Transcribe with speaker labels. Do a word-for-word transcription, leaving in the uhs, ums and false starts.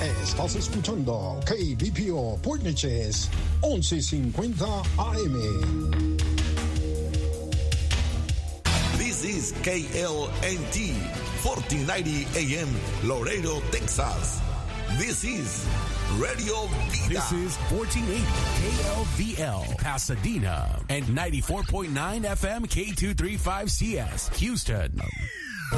Speaker 1: Estás escuchando K B P O Port Neches once cincuenta A M.
Speaker 2: This is K L N T fourteen ninety A M Laredo, Texas. This is Radio Vida.
Speaker 3: This is fourteen eighty K L V L Pasadena and ninety-four point nine F M K two thirty-five C S Houston.